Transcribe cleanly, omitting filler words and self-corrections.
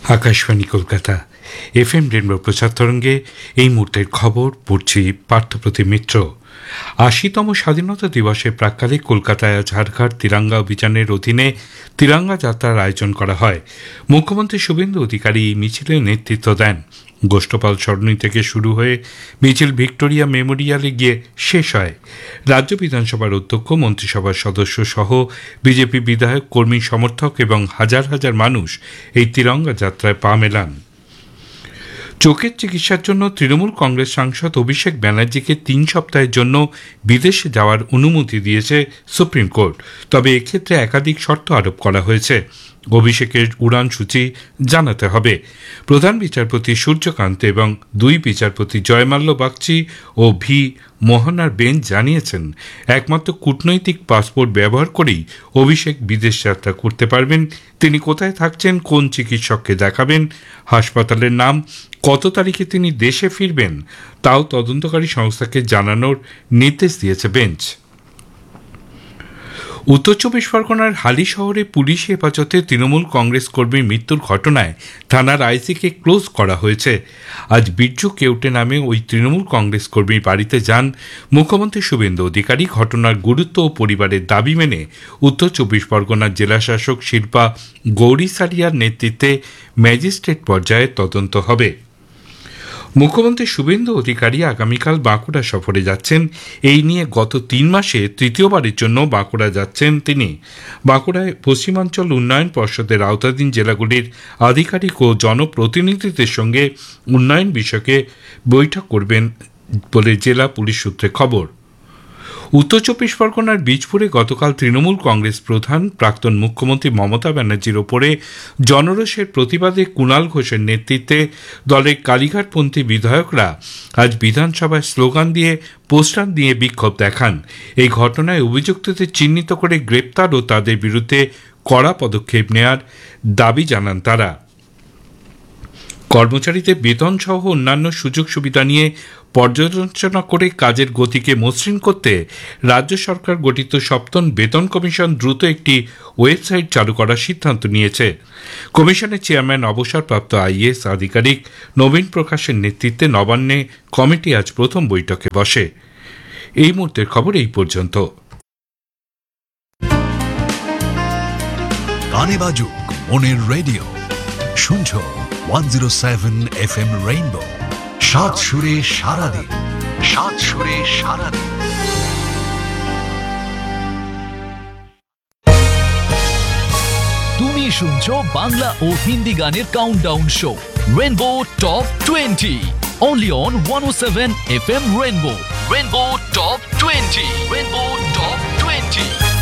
Akashvani Kolkata FM rainbow প্রচার তরঙ্গে এই মুহূর্তের খবর পড়ছি পার্থপ্রতিম মিত্র। ৮০তম স্বাধীনতা দিবসের প্রাক্কালে কলকাতায় আজ ঝাড়ঘাট তিরঙ্গা অভিযানের অধীনে তিরঙ্গা যাত্রার আয়োজন করা হয়। মুখ্যমন্ত্রী শুভেন্দু অধিকারী এই মিছিলের নেতৃত্ব দেন। গোষ্ঠপাল সরণি থেকে শুরু হয়ে মিছিল ভিক্টোরিয়া মেমোরিয়ালে গিয়ে শেষ হয়। রাজ্য বিধানসভার অধ্যক্ষ, মন্ত্রিসভার সদস্য সহ বিজেপি বিধায়ক, কর্মী, সমর্থক এবং হাজার হাজার মানুষ এই তিরঙ্গা যাত্রায় পা মেলান। চোখের চিকিৎসার জন্য তৃণমূল কংগ্রেস সাংসদ অভিষেক ব্যানার্জিকে ৩ সপ্তাহের জন্য বিদেশে যাওয়ার অনুমতি দিয়েছে সুপ্রিম কোর্ট। তবে এক্ষেত্রে একাধিক শর্ত আরোপ করা হয়েছে। অভিষেকের উড়ান সূচি জানাতে হবে। প্রধান বিচারপতি সূর্যকান্ত এবং 2 বিচারপতি জয়মাল্য বাগচি ও ভি মোহনার বেঞ্চ জানিয়েছেন, একমাত্র কূটনৈতিক পাসপোর্ট ব্যবহার করেই অভিষেক বিদেশ যাত্রা করতে পারবেন। তিনি কোথায় থাকছেন, কোন চিকিৎসককে দেখাবেন, হাসপাতালের নাম, কত তারিখে তিনি দেশে ফিরবেন, তাও তদন্তকারী সংস্থাকে জানানোর নির্দেশ দিয়েছে বেঞ্চ। উত্তর 24 পরগনার হালি শহরে পুলিশ হেফাজতে তৃণমূল কংগ্রেস কর্মীর মৃত্যুর ঘটনায় থানার আইসিকে ক্লোজ করা হয়েছে। আজ বিরজু কেউটে নামে ওই তৃণমূল কংগ্রেস কর্মীর বাড়িতে যান মুখ্যমন্ত্রী শুভেন্দু অধিকারী। ঘটনার গুরুত্ব ও পরিবারের দাবি মেনে উত্তর 24 পরগনার জেলাশাসক শিল্পা গৌরী সারিয়ার নেতৃত্বে ম্যাজিস্ট্রেট পর্যায়ে তদন্ত হবে। মুখ্যমন্ত্রী শুভেন্দু অধিকারী আগামীকাল বাঁকুড়া সফরে যাচ্ছেন। এই নিয়ে গত 3 মাসে তৃতীয়বারের জন্য বাঁকুড়া যাচ্ছেন তিনি। বাঁকুড়ায় পশ্চিমাঞ্চল উন্নয়ন পর্ষদের আওতাধীন জেলাগুলির আধিকারিক ও জনপ্রতিনিধিদের সঙ্গে উন্নয়ন বিষয়কে বৈঠক করবেন বলে জেলা পুলিশ সূত্রে খবর। উত্তর 24 পরগনার বীজপুরে গতকাল তৃণমূল কংগ্রেস প্রধান প্রাক্তন মুখ্যমন্ত্রী মমতা ব্যানার্জির ওপরে জনরোষের প্রতিবাদে কুণাল ঘোষের নেতৃত্বে দলের কালীঘাটপন্থী বিধায়করা আজ বিধানসভায় স্লোগান দিয়ে পোস্টার দিয়ে বিক্ষোভ দেখান। এই ঘটনায় অভিযুক্তদের চিহ্নিত করে গ্রেপ্তার ও তাদের বিরুদ্ধে কড়া পদক্ষেপ নেয়ার দাবি জানান তারা। কর্মচারীদের বেতন সহ অন্যান্য সুযোগ সুবিধা নিয়ে পর্যালোচনা করে কাজের গতিকে মসৃণ করতে রাজ্য সরকার গঠিত 7ম বেতন কমিশন দ্রুত একটি ওয়েবসাইট চালু করার সিদ্ধান্ত নিয়েছে। কমিশনের চেয়ারম্যান অবসরপ্রাপ্ত IAS আধিকারিক নবীন প্রকাশের নেতৃত্বে নবান্নে কমিটি আজ প্রথম বৈঠকে বসে। এই মুহূর্তের খবর এই পর্যন্ত। গানে বাজুক মনের রেডিও, শুনছো 107 FM রেইনবো। 7 সুরে সারাদিন, 7 সুরে সারাদিন। তুমি শুনছো বাংলা ও হিন্দি গানের countdown show rainbow top 20 only on 107 FM rainbow. Rainbow top 20, rainbow top 20।